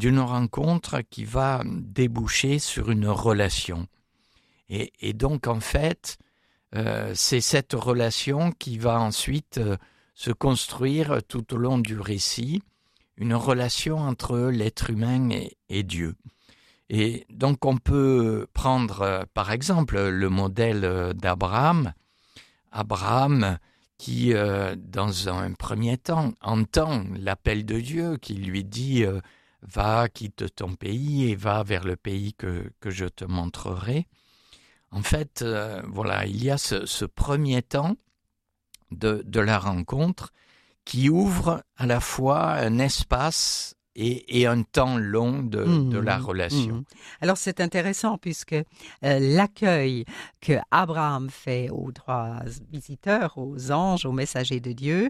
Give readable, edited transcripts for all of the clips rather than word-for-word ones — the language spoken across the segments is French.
d'une rencontre qui va déboucher sur une relation. Et donc, en fait, c'est cette relation qui va ensuite se construire tout au long du récit, une relation entre l'être humain et Dieu. Et donc, on peut prendre, par exemple, le modèle d'Abraham. Abraham qui, dans un premier temps, entend l'appel de Dieu qui lui dit « Va, quitte ton pays et va vers le pays que je te montrerai ». En fait, il y a ce premier temps de la rencontre qui ouvre à la fois un espace et un temps long de la relation. Alors c'est intéressant puisque l'accueil que Abraham fait aux trois visiteurs, aux anges, aux messagers de Dieu,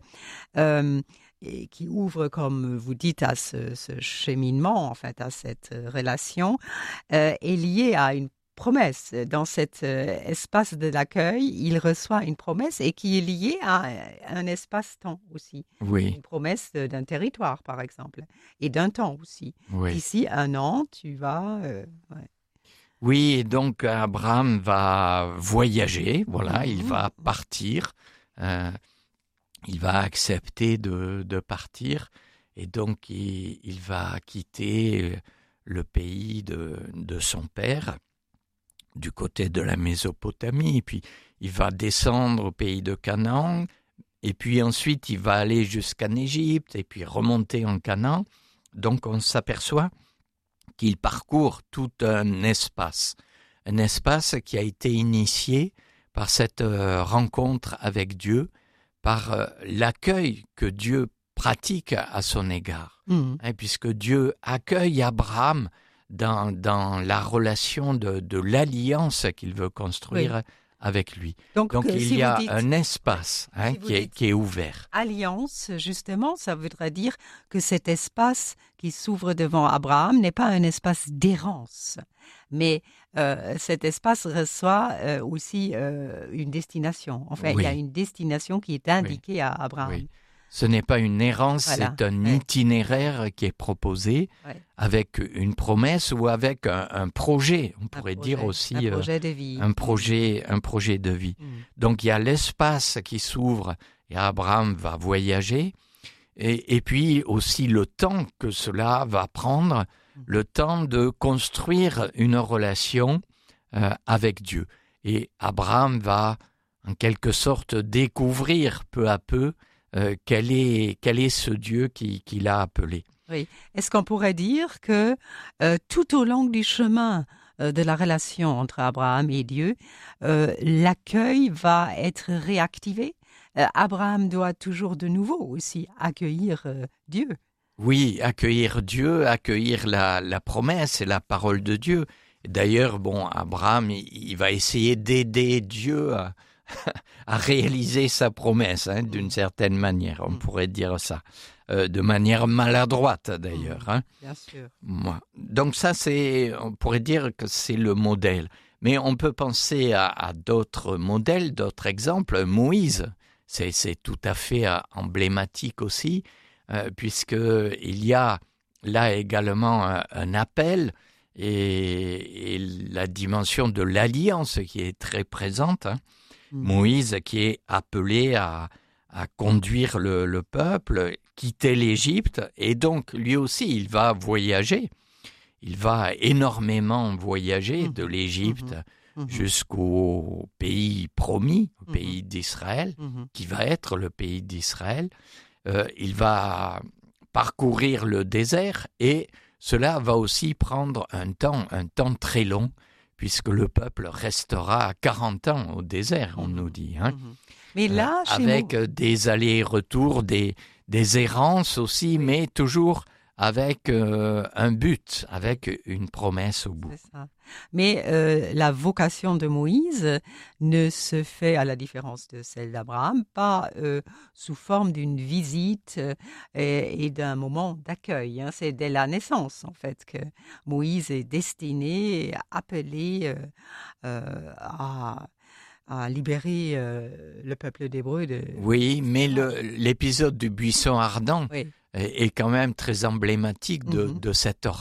et qui ouvre, comme vous dites, à ce cheminement, en fait, à cette relation, est lié à une promesse. Dans cet espace de l'accueil, il reçoit une promesse et qui est liée à un espace-temps aussi. Oui. Une promesse d'un territoire, par exemple, et d'un temps aussi. Oui. D'ici 1 an, tu vas... Oui, et donc Abraham va voyager, il va partir, il va accepter de partir, et donc il va quitter le pays de son père, du côté de la Mésopotamie, et puis il va descendre au pays de Canaan, et puis ensuite il va aller jusqu'en Égypte, et puis remonter en Canaan. Donc on s'aperçoit qu'il parcourt tout un espace qui a été initié par cette rencontre avec Dieu, par l'accueil que Dieu pratique à son égard, puisque Dieu accueille Abraham dans la relation de l'alliance qu'il veut construire avec lui. Donc il y a un espace qui est ouvert. Alliance, justement, ça voudrait dire que cet espace qui s'ouvre devant Abraham n'est pas un espace d'errance, mais cet espace reçoit aussi une destination. Enfin, il y a une destination qui est indiquée à Abraham. Oui. Ce n'est pas une errance, c'est un itinéraire qui est proposé avec une promesse ou avec un projet. On pourrait dire aussi un projet de vie. Un projet de vie. Donc il y a l'espace qui s'ouvre et Abraham va voyager. Et puis aussi le temps que cela va prendre, le temps de construire une relation avec Dieu. Et Abraham va en quelque sorte découvrir peu à peu quel est ce Dieu qui l'a appelé. Oui. Est-ce qu'on pourrait dire que tout au long du chemin de la relation entre Abraham et Dieu, l'accueil va être réactivé? Abraham doit toujours de nouveau aussi accueillir Dieu. Oui, accueillir Dieu, accueillir la promesse et la parole de Dieu. D'ailleurs, Abraham, il va essayer d'aider Dieu à réaliser sa promesse, d'une certaine manière, on pourrait dire ça, de manière maladroite d'ailleurs. Bien sûr. Donc ça, on pourrait dire que c'est le modèle. Mais on peut penser à d'autres modèles, d'autres exemples. Moïse, c'est tout à fait emblématique aussi, puisqu'il y a là également un appel et la dimension de l'alliance qui est très présente. Moïse qui est appelé à conduire le peuple, quitter l'Égypte, et donc lui aussi il va voyager. Il va énormément voyager de l'Égypte jusqu'au pays promis, au pays d'Israël, qui va être le pays d'Israël. Il va parcourir le désert et cela va aussi prendre un temps très long, puisque le peuple restera 40 ans au désert, on nous dit. Mais là, avec des allers-retours, des errances aussi, mais toujours avec un but, avec une promesse au bout. C'est ça. Mais la vocation de Moïse ne se fait, à la différence de celle d'Abraham, pas sous forme d'une visite et d'un moment d'accueil. C'est dès la naissance, en fait, que Moïse est destiné, appelé à libérer le peuple d'Hébreu. Oui, mais l'épisode du buisson ardent est quand même très emblématique de cette